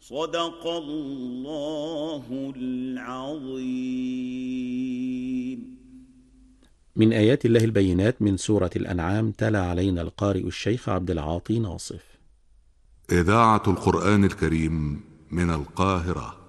صدق الله العظيم. من آيات الله البينات من سورة الأنعام تلا علينا القارئ الشيخ عبد العاطي ناصف. إذاعة القرآن الكريم من القاهرة.